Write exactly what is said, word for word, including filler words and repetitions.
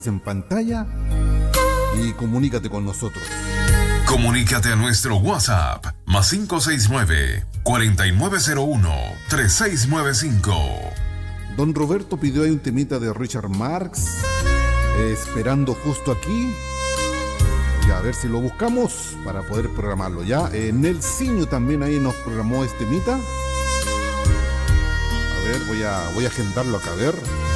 en pantalla y comunícate con nosotros. Comunícate a nuestro WhatsApp más cinco seis nueve, cuatro nueve cero uno, tres seis nueve cinco. Don Roberto pidió ahí un temita de Richard Marx, eh, esperando justo aquí. Y a ver si lo buscamos para poder programarlo ya. Eh, Nelsinho también ahí nos programó este temita. A ver, voy a, voy a agendarlo acá, a ver.